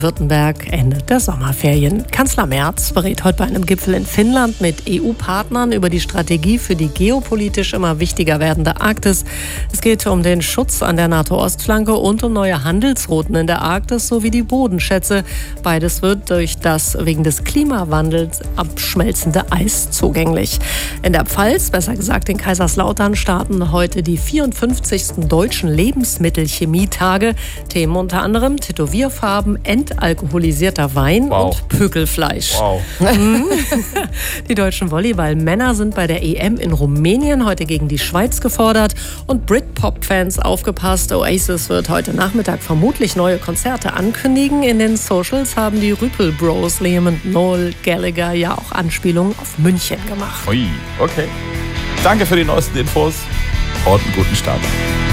Württemberg Ende der Sommerferien. Kanzler Merz berät heute bei einem Gipfel in Finnland mit EU-Partnern über die Strategie für die geopolitisch immer wichtiger werdende Arktis. Es geht um den Schutz an der NATO-Ostflanke und um neue Handelsrouten in der Arktis sowie die Bodenschätze. Beides wird durch das wegen des Klimawandels abschmelzende Eis zugänglich. In der Pfalz, besser gesagt in Kaiserslautern, starten heute die 54. Deutschen Lebensmittelchemietage. Themen unter anderem Tätowierfarben, alkoholisierter Wein und Pökelfleisch. Wow. Die deutschen Volleyballmänner sind bei der EM in Rumänien heute gegen die Schweiz gefordert. Und Britpop-Fans aufgepasst, Oasis wird heute Nachmittag vermutlich neue Konzerte ankündigen. In den Socials haben die Rüpel Bros, Liam und Noel Gallagher, ja auch Anspielungen auf München gemacht. Ui, okay. Danke für die neuesten Infos und einen guten Start.